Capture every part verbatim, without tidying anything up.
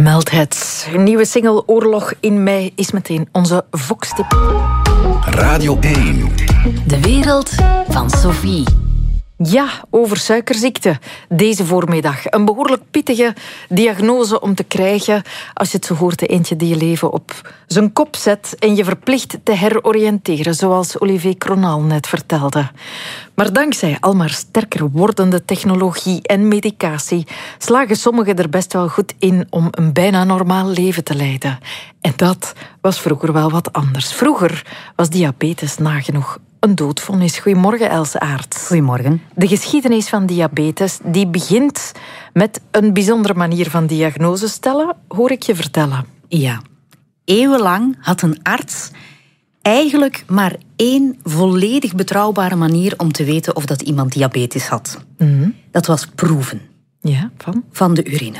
Meld het. Een nieuwe single Oorlog in mei is meteen onze Vox-tip. Radio één. De wereld van Sophie. Ja, over suikerziekte. Deze voormiddag. Een behoorlijk pittige diagnose om te krijgen als je het zo hoort, de eentje die je leven op zijn kop zet en je verplicht te heroriënteren, zoals Olivier Cronal net vertelde. Maar dankzij almaar sterker wordende technologie en medicatie slagen sommigen er best wel goed in om een bijna normaal leven te leiden. En dat was vroeger wel wat anders. Vroeger was diabetes nagenoeg een doodvonnis. Goedemorgen, Else Aerts. Goedemorgen. De geschiedenis van diabetes die begint met een bijzondere manier van diagnose stellen, hoor ik je vertellen. Ja. Eeuwenlang had een arts eigenlijk maar één volledig betrouwbare manier om te weten of dat iemand diabetes had. Mm-hmm. Dat was proeven. Ja, van? Van de urine.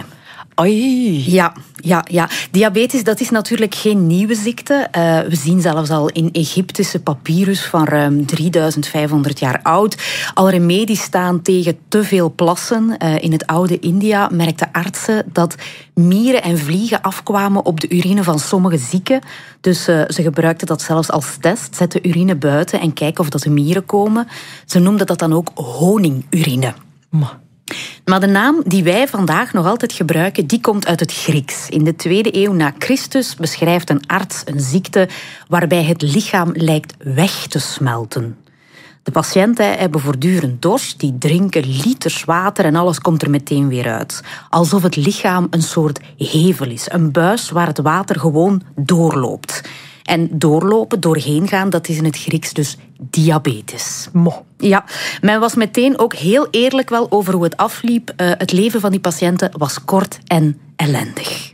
Oei. Ja, ja, ja. Diabetes, dat is natuurlijk geen nieuwe ziekte. Uh, we zien zelfs al in Egyptische papyrus van ruim drieduizend vijfhonderd jaar oud al remedies staan tegen te veel plassen. Uh, in het oude India merkten artsen dat mieren en vliegen afkwamen op de urine van sommige zieken. Dus uh, ze gebruikten dat zelfs als test. Zet de urine buiten en kijken of dat de mieren komen. Ze noemden dat dan ook honingurine. Ma. Maar de naam die wij vandaag nog altijd gebruiken, die komt uit het Grieks. In de tweede eeuw na Christus beschrijft een arts een ziekte waarbij het lichaam lijkt weg te smelten. De patiënten hebben voortdurend dorst, die drinken liters water en alles komt er meteen weer uit. Alsof het lichaam een soort hevel is, een buis waar het water gewoon doorloopt. En doorlopen, doorheen gaan, dat is in het Grieks dus diabetes. Mo. Ja, men was meteen ook heel eerlijk wel over hoe het afliep. Uh, het leven van die patiënten was kort en ellendig.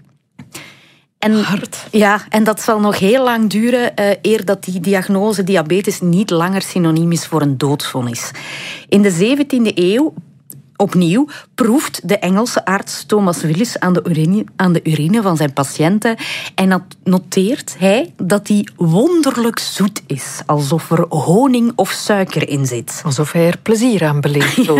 En, Hard. Ja, en dat zal nog heel lang duren uh, eer dat die diagnose diabetes niet langer synoniem is voor een doodvonnis. In de zeventiende eeuw opnieuw proeft de Engelse arts Thomas Willis aan de urine, aan de urine van zijn patiënten en noteert hij dat die wonderlijk zoet is, alsof er honing of suiker in zit. Alsof hij er plezier aan beleeft. Zo.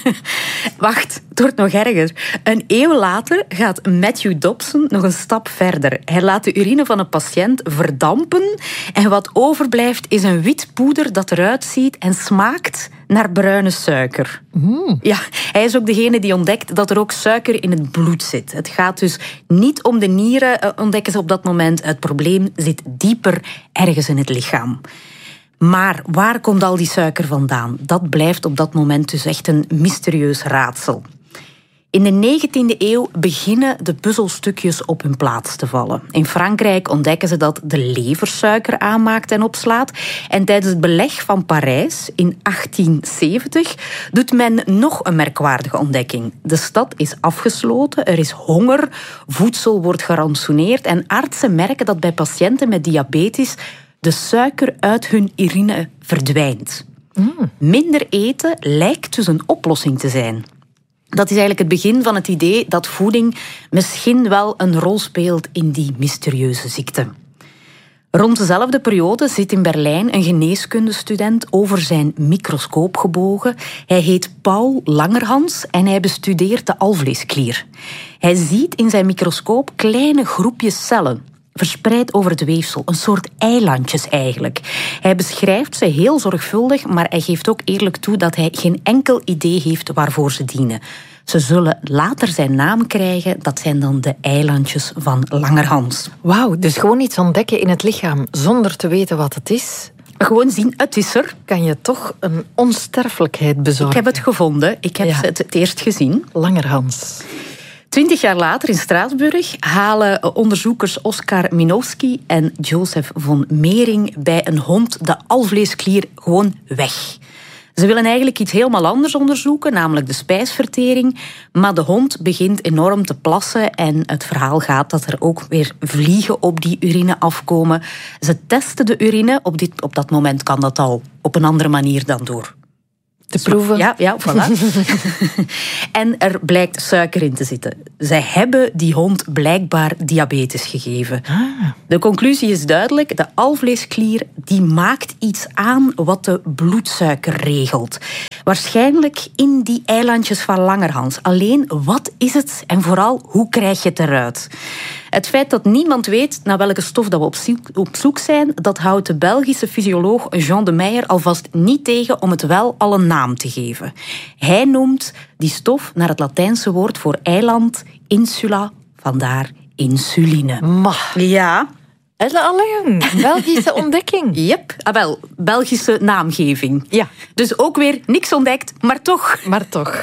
Wacht, het wordt nog erger. Een eeuw later gaat Matthew Dobson nog een stap verder. Hij laat de urine van een patiënt verdampen en wat overblijft is een wit poeder dat eruit ziet en smaakt naar bruine suiker. Mm. Ja, hij is ook degene die ontdekt dat er ook suiker in het bloed zit. Het gaat dus niet om de nieren, ontdekken ze op dat moment. Het probleem zit dieper ergens in het lichaam. Maar waar komt al die suiker vandaan? Dat blijft op dat moment dus echt een mysterieus raadsel. In de negentiende eeuw beginnen de puzzelstukjes op hun plaats te vallen. In Frankrijk ontdekken ze dat de lever suiker aanmaakt en opslaat. En tijdens het beleg van Parijs in achttien zeventig doet men nog een merkwaardige ontdekking. De stad is afgesloten, er is honger, voedsel wordt gerantsoeneerd en artsen merken dat bij patiënten met diabetes de suiker uit hun urine verdwijnt. Mm. Minder eten lijkt dus een oplossing te zijn. Dat is eigenlijk het begin van het idee dat voeding misschien wel een rol speelt in die mysterieuze ziekte. Rond dezelfde periode zit in Berlijn een geneeskundestudent over zijn microscoop gebogen. Hij heet Paul Langerhans en hij bestudeert de alvleesklier. Hij ziet in zijn microscoop kleine groepjes cellen, verspreid over het weefsel, een soort eilandjes eigenlijk. Hij beschrijft ze heel zorgvuldig, maar hij geeft ook eerlijk toe dat hij geen enkel idee heeft waarvoor ze dienen. Ze zullen later zijn naam krijgen, dat zijn dan de eilandjes van Langerhans. Wauw, dus gewoon iets ontdekken in het lichaam zonder te weten wat het is. Gewoon zien, het is er. Kan je toch een onsterfelijkheid bezorgen. Ik heb het gevonden, ik heb ja. het het eerst gezien. Langerhans. Twintig jaar later in Straatsburg halen onderzoekers Oskar Minowski en Joseph von Mering bij een hond de alvleesklier gewoon weg. Ze willen eigenlijk iets helemaal anders onderzoeken, namelijk de spijsvertering. Maar de hond begint enorm te plassen en het verhaal gaat dat er ook weer vliegen op die urine afkomen. Ze testen de urine. Op, dit, op dat moment kan dat al op een andere manier dan door te proeven. Ja, ja, voilà. En er blijkt suiker in te zitten. Zij hebben die hond blijkbaar diabetes gegeven. Ah. De conclusie is duidelijk. De alvleesklier die maakt iets aan wat de bloedsuiker regelt. Waarschijnlijk in die eilandjes van Langerhans. Alleen, wat is het en vooral, hoe krijg je het eruit? Het feit dat niemand weet naar welke stof dat we op zoek, op zoek zijn, dat houdt de Belgische fysioloog Jean de Meyer alvast niet tegen om het wel al een naam te geven. Hij noemt die stof naar het Latijnse woord voor eiland insula, vandaar insuline. Ma. Ja. Allee, Belgische ontdekking. Yep. Ah, wel, Belgische naamgeving. Ja. Dus ook weer niks ontdekt, maar toch. Maar toch.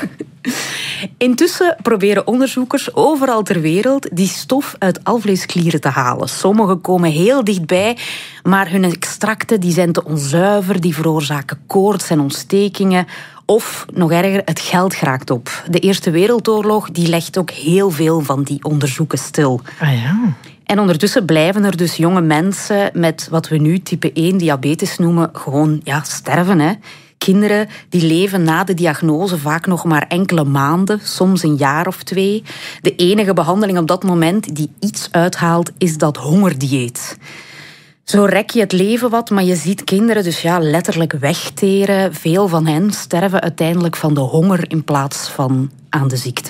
Intussen proberen onderzoekers overal ter wereld die stof uit alvleesklieren te halen. Sommigen komen heel dichtbij, maar hun extracten die zijn te onzuiver, die veroorzaken koorts en ontstekingen. Of, nog erger, het geld raakt op. De Eerste Wereldoorlog die legt ook heel veel van die onderzoeken stil. Ah ja. En ondertussen blijven er dus jonge mensen met wat we nu type één diabetes noemen, gewoon ja, sterven. Hè. Kinderen die leven na de diagnose vaak nog maar enkele maanden, soms een jaar of twee. De enige behandeling op dat moment die iets uithaalt, is dat hongerdieet. Zo rek je het leven wat, maar je ziet kinderen dus ja, letterlijk wegteren. Veel van hen sterven uiteindelijk van de honger in plaats van aan de ziekte.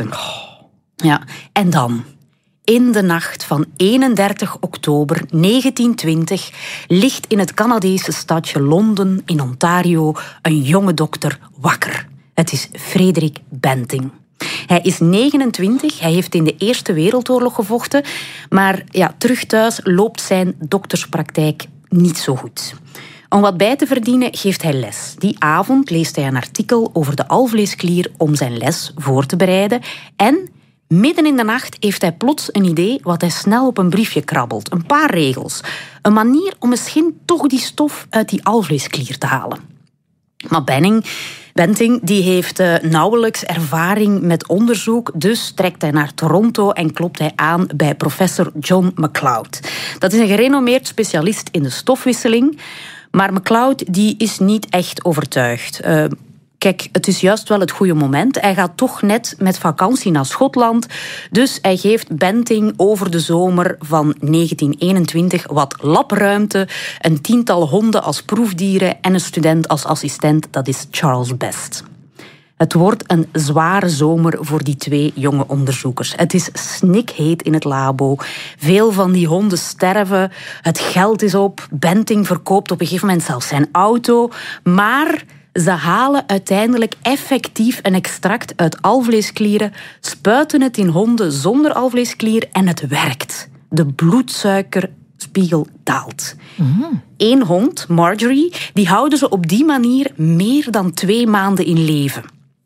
Ja, en dan? In de nacht van eenendertig oktober negentien twintig ligt in het Canadese stadje Londen in Ontario een jonge dokter wakker. Het is Frederik Banting. Hij is negenentwintig, hij heeft in de Eerste Wereldoorlog gevochten, maar ja, terug thuis loopt zijn dokterspraktijk niet zo goed. Om wat bij te verdienen geeft hij les. Die avond leest hij een artikel over de alvleesklier om zijn les voor te bereiden en midden in de nacht heeft hij plots een idee wat hij snel op een briefje krabbelt. Een paar regels. Een manier om misschien toch die stof uit die alvleesklier te halen. Maar Benning, Banting die heeft uh, nauwelijks ervaring met onderzoek, dus trekt hij naar Toronto en klopt hij aan bij professor John McLeod. Dat is een gerenommeerd specialist in de stofwisseling, maar McLeod die is niet echt overtuigd. Uh, Kijk, het is juist wel het goede moment. Hij gaat toch net met vakantie naar Schotland. Dus hij geeft Banting over de zomer van negentien eenentwintig wat labruimte, een tiental honden als proefdieren en een student als assistent, dat is Charles Best. Het wordt een zware zomer voor die twee jonge onderzoekers. Het is snikheet in het labo. Veel van die honden sterven. Het geld is op. Banting verkoopt op een gegeven moment zelfs zijn auto. Maar ze halen uiteindelijk effectief een extract uit alvleesklieren, spuiten het in honden zonder alvleesklier en het werkt. De bloedsuikerspiegel daalt. Mm. Eén hond, Marjorie, die houden ze op die manier meer dan twee maanden in leven.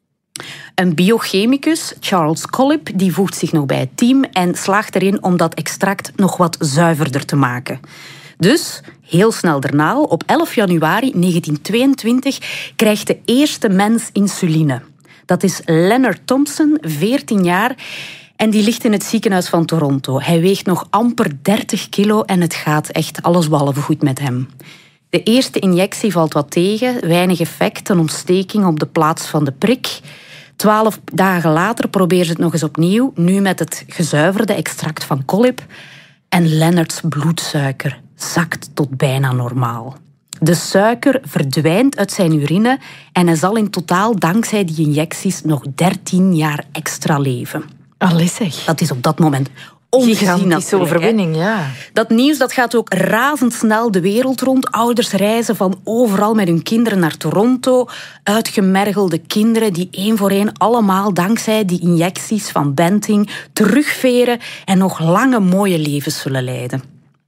Een biochemicus, Charles Collip, die voegt zich nog bij het team en slaagt erin om dat extract nog wat zuiverder te maken. Dus, heel snel daarna, op elf januari negentien tweeëntwintig, krijgt de eerste mens insuline. Dat is Leonard Thompson, veertien jaar, en die ligt in het ziekenhuis van Toronto. Hij weegt nog amper dertig kilo en het gaat echt allesbehalve goed met hem. De eerste injectie valt wat tegen, weinig effect, een ontsteking op de plaats van de prik. Twaalf dagen later proberen ze het nog eens opnieuw, nu met het gezuiverde extract van Collip. En Leonards bloedsuiker zakt tot bijna normaal. De suiker verdwijnt uit zijn urine en hij zal in totaal dankzij die injecties nog dertien jaar extra leven. Allee zeg. Dat is op dat moment ongezien natuurlijk. Gigantische overwinning, ja. Dat nieuws dat gaat ook razendsnel de wereld rond. Ouders reizen van overal met hun kinderen naar Toronto. Uitgemergelde kinderen die één voor één allemaal dankzij die injecties van Banting terugveren en nog lange mooie levens zullen leiden.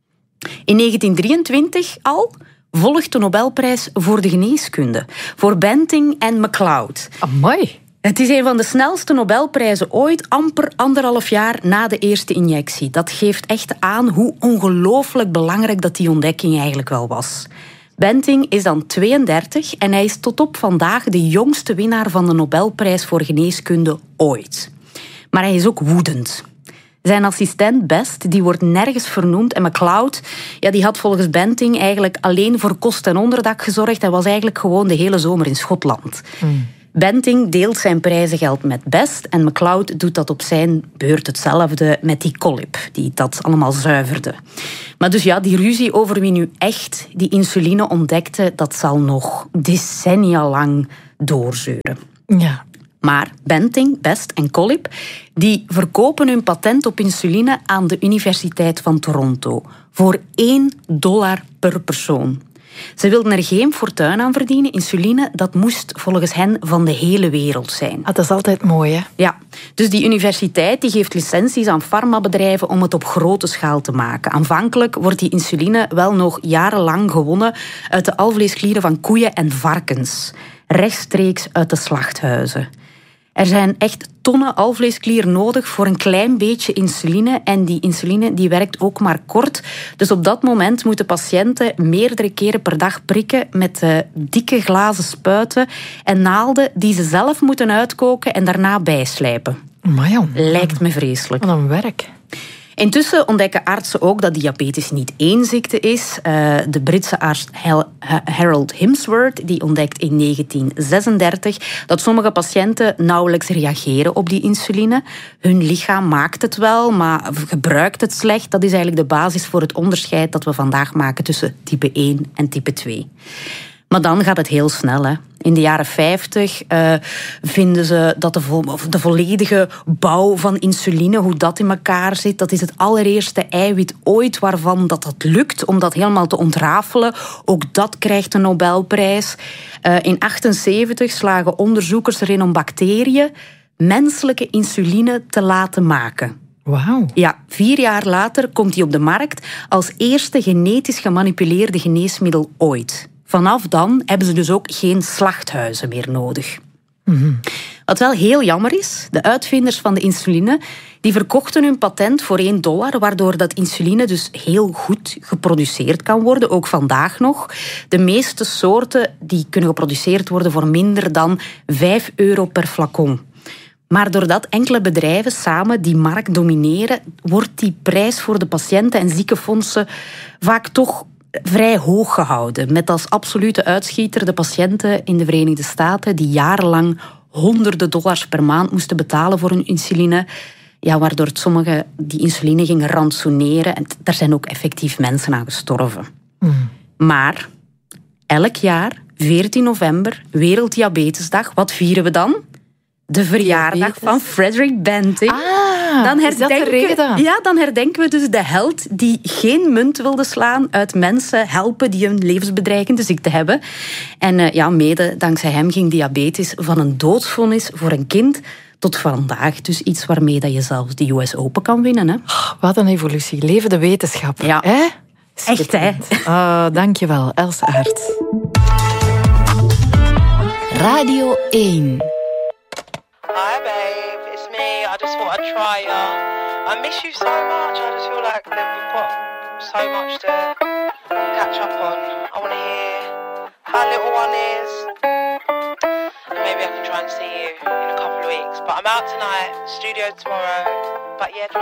In negentien drieëntwintig al volgt de Nobelprijs voor de geneeskunde. Voor Banting en McLeod. Amai. Het is een van de snelste Nobelprijzen ooit, amper anderhalf jaar na de eerste injectie. Dat geeft echt aan hoe ongelooflijk belangrijk dat die ontdekking eigenlijk wel was. Banting is dan tweeëndertig en hij is tot op vandaag de jongste winnaar van de Nobelprijs voor geneeskunde ooit. Maar hij is ook woedend. Zijn assistent Best, die wordt nergens vernoemd. En MacLeod, ja, die had volgens Banting eigenlijk alleen voor kost en onderdak gezorgd en was eigenlijk gewoon de hele zomer in Schotland. Mm. Banting deelt zijn prijzengeld met Best en MacLeod doet dat op zijn beurt hetzelfde met die Collip, die dat allemaal zuiverde. Maar dus ja, die ruzie over wie nu echt die insuline ontdekte, dat zal nog decennia lang doorzeuren. Ja. Maar Banting, Best en Collip die verkopen hun patent op insuline aan de Universiteit van Toronto voor één dollar per persoon. Ze wilden er geen fortuin aan verdienen. Insuline, dat moest volgens hen van de hele wereld zijn. Ah, dat is altijd mooi, hè? Ja, dus die universiteit die geeft licenties aan farmabedrijven om het op grote schaal te maken. Aanvankelijk wordt die insuline wel nog jarenlang gewonnen uit de alvleesklieren van koeien en varkens. Rechtstreeks uit de slachthuizen. Er zijn echt tonnen alvleesklier nodig voor een klein beetje insuline. En die insuline die werkt ook maar kort. Dus op dat moment moeten patiënten meerdere keren per dag prikken met uh, dikke glazen spuiten en naalden die ze zelf moeten uitkoken en daarna bijslijpen. Maar ja, lijkt me vreselijk. Wat een werk. Intussen ontdekken artsen ook dat diabetes niet één ziekte is. Uh, de Britse arts Harold Himsworth die ontdekt in negentien zesendertig dat sommige patiënten nauwelijks reageren op die insuline. Hun lichaam maakt het wel, maar gebruikt het slecht. Dat is eigenlijk de basis voor het onderscheid dat we vandaag maken tussen type één en type twee. Maar dan gaat het heel snel, hè. In de jaren vijftig uh, vinden ze dat de, vo- de volledige bouw van insuline, hoe dat in elkaar zit, dat is het allereerste eiwit ooit waarvan dat, dat lukt om dat helemaal te ontrafelen. Ook dat krijgt een Nobelprijs. Uh, in achtenzeventig slagen onderzoekers erin om bacteriën menselijke insuline te laten maken. Wauw. Ja, vier jaar later komt die op de markt als eerste genetisch gemanipuleerde geneesmiddel ooit. Vanaf dan hebben ze dus ook geen slachthuizen meer nodig. Mm-hmm. Wat wel heel jammer is, de uitvinders van de insuline die verkochten hun patent voor één dollar, waardoor dat insuline dus heel goed geproduceerd kan worden, ook vandaag nog. De meeste soorten die kunnen geproduceerd worden voor minder dan vijf euro per flacon. Maar doordat enkele bedrijven samen die markt domineren, wordt die prijs voor de patiënten en ziekenfondsen vaak toch vrij hoog gehouden. Met als absolute uitschieter de patiënten in de Verenigde Staten die jarenlang honderden dollars per maand moesten betalen voor hun insuline. Ja, waardoor sommigen die insuline gingen rantsoeneren. En daar zijn ook effectief mensen aan gestorven. Mm. Maar elk jaar, veertien november, Werelddiabetesdag, wat vieren we dan? De verjaardag Diabetes. Van Frederick Banting. Ah, dan herdenken, is dat de reden? Ja, dan herdenken we dus de held die geen munt wilde slaan uit mensen helpen die een levensbedreigende ziekte hebben. En uh, ja, mede dankzij hem ging diabetes van een doodsvonnis voor een kind tot vandaag. Dus iets waarmee dat je zelfs de U S Open kan winnen. Hè? Oh, wat een evolutie. Leven de wetenschap. Ja, hè? Echt hè. Uh, dankjewel, Els Aert. Radio één. Hi babe, it's me. I just thought I'd try ya. I miss you so much. I just feel like that we've got so much to catch up on. I want to hear how little one is. And maybe I can try and see you in a couple of weeks. But I'm out tonight, studio tomorrow. But yeah,